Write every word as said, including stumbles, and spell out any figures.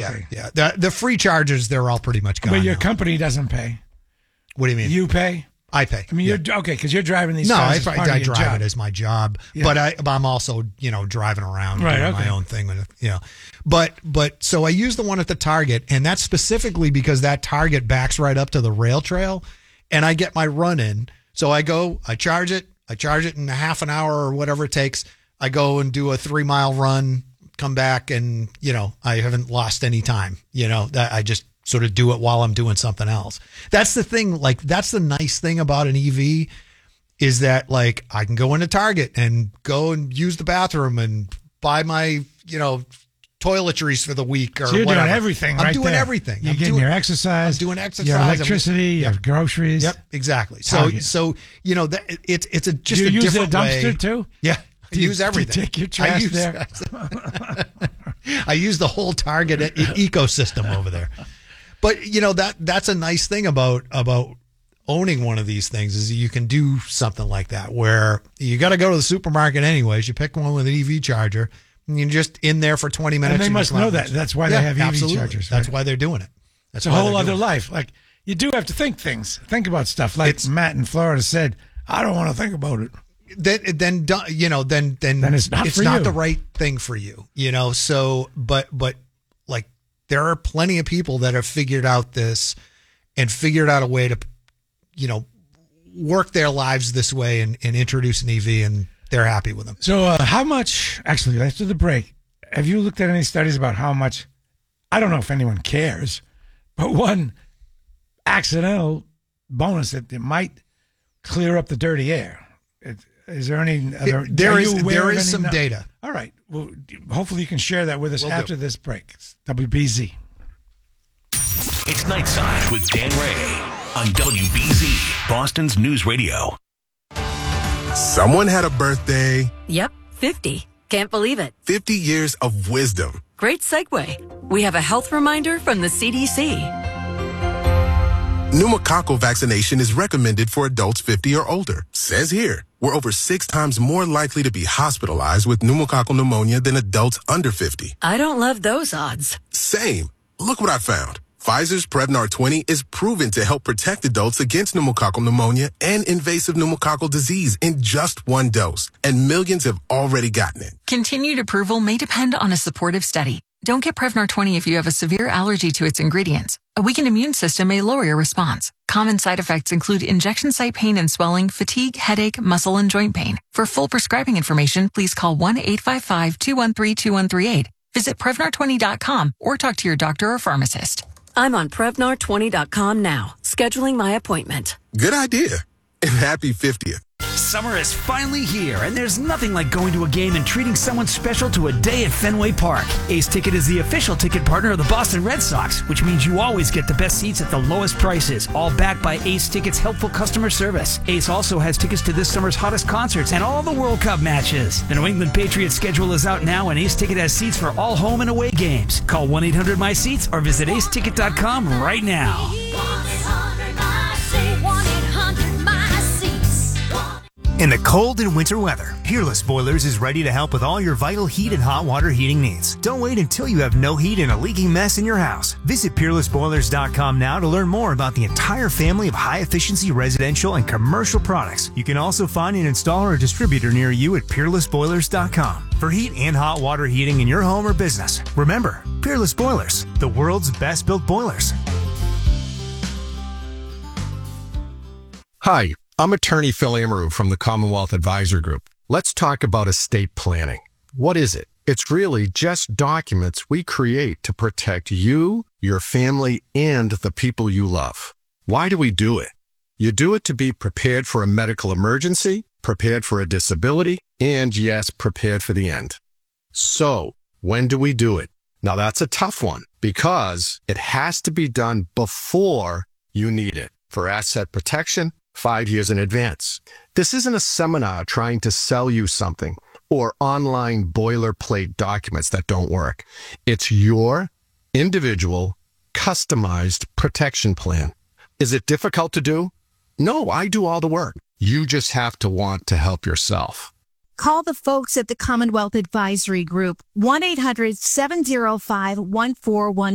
Okay. Yeah, yeah. The, the free chargers, they're all pretty much gone But your now. company doesn't pay. What do you mean? You pay? I pay. I mean, yeah. you're okay because you're driving these no, cars I, as part I, of I your drive job. it as my job, Yeah. but I, but I'm also, you know, driving around Right, doing okay. my own thing with it, you know. But but so I use the one at the Target, and that's specifically because that Target backs right up to the rail trail, and I get my run in. So I go, I charge it, I charge it in a half an hour or whatever it takes. I go and do a three mile run, come back, and you know, I haven't lost any time. You know, that I just sort of do it while I'm doing something else. That's the thing. Like, that's the nice thing about an E V is that, like, I can go into Target and go and use the bathroom and buy my, you know, toiletries for the week or So you're whatever. doing everything I'm right doing there. everything. You're I'm getting doing, your exercise. I'm doing exercise. Your I'm- electricity, your Yep. groceries. Yep, exactly. Target. So, so you know, that it's it's a just Do you a use a different dumpster way. too? Yeah. I Do you- use do you everything. take your I trash use, there? I use the whole Target e- ecosystem over there. But you know, that that's a nice thing about about owning one of these things is you can do something like that where you got to go to the supermarket anyways. You pick one with an E V charger and you're just in there for twenty minutes. And they you must just know run that. it. That's why Yeah, they have E V absolutely. chargers. That's right? why they're doing it. That's It's a why whole they're other doing it. life. Like, you do have to think things. Think about stuff. Like It's- Matt in Florida said, I don't want to think about it. Then, then, do- you know, then, then, Then it's not for not you. the right thing for you, you know? So, but, but like there are plenty of people that have figured out this and figured out a way to, you know, work their lives this way and, and introduce an E V, and they're happy with them. So, uh, how much, actually, after the break, have you looked at any studies about how much, I don't know if anyone cares, but one accidental bonus that it might clear up the dirty air? It, is there any other, There are is you aware there of is any some no- data. All right. Well, hopefully you can share that with us Will do. after this break. It's W B Z. It's Nightside with Dan Ray on W B Z, Boston's News Radio. Someone had a birthday. Yep, fifty. Can't believe it. fifty years of wisdom. Great segue. We have a health reminder from the C D C. Pneumococcal vaccination is recommended for adults fifty or older. Says here, we're over six times more likely to be hospitalized with pneumococcal pneumonia than adults under fifty. I don't love those odds. Same. Look what I found. Pfizer's Prevnar twenty is proven to help protect adults against pneumococcal pneumonia and invasive pneumococcal disease in just one dose. And millions have already gotten it. Continued approval may depend on a supportive study. Don't get Prevnar twenty if you have a severe allergy to its ingredients. A weakened immune system may lower your response. Common side effects include injection site pain and swelling, fatigue, headache, muscle, and joint pain. For full prescribing information, please call one eight five five, two one three, two one three eight. Visit Prevnar twenty dot com or talk to your doctor or pharmacist. I'm on Prevnar twenty dot com now, scheduling my appointment. Good idea. And happy fiftieth. Summer is finally here, and there's nothing like going to a game and treating someone special to a day at Fenway Park. Ace Ticket is the official ticket partner of the Boston Red Sox, which means you always get the best seats at the lowest prices, all backed by Ace Ticket's helpful customer service. Ace also has tickets to this summer's hottest concerts and all the World Cup matches. The New England Patriots schedule is out now, and Ace Ticket has seats for all home and away games. Call one eight hundred my seats or visit ace ticket dot com right now. In the cold and winter weather, Peerless Boilers is ready to help with all your vital heat and hot water heating needs. Don't wait until you have no heat and a leaking mess in your house. Visit peerless boilers dot com now to learn more about the entire family of high-efficiency residential and commercial products. You can also find an installer or distributor near you at peerless boilers dot com. For heat and hot water heating in your home or business, remember, Peerless Boilers, the world's best-built boilers. Hi, I'm attorney Phil Amaru from the Commonwealth Advisor Group. Let's talk about estate planning. What is it? It's really just documents we create to protect you, your family, and the people you love. Why do we do it? You do it to be prepared for a medical emergency, prepared for a disability, and yes, prepared for the end. So, when do we do it? Now that's a tough one because it has to be done before you need it for asset protection, five years in advance. This isn't a seminar trying to sell you something or online boilerplate documents that don't work. It's your individual, customized protection plan. Is it difficult to do? No, I do all the work. You just have to want to help yourself. Call the folks at the Commonwealth Advisory Group, one eight hundred, seven oh five, one four one